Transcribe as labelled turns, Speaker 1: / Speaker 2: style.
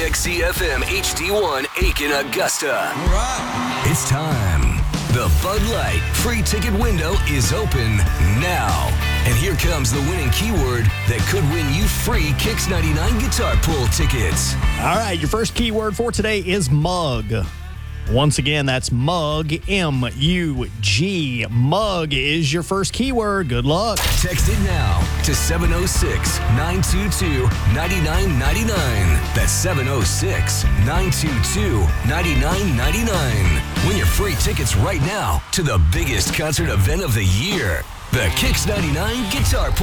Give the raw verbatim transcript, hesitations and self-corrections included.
Speaker 1: X C F M H D one, Aiken, Augusta.
Speaker 2: All right.
Speaker 1: It's time. The Bud Light free ticket window is open now. And here comes the winning keyword that could win you free Kicks ninety-nine guitar pull tickets.
Speaker 3: All right, your first keyword for today is mug. Once again, that's mug, M U G. Mug is your first keyword. Good luck.
Speaker 1: Text it now to seven oh six, nine two two, nine nine nine nine. That's seven oh six, nine two two, nine nine nine nine. Win your free tickets right now to the biggest concert event of the year, the Kicks ninety-nine Guitar Pull.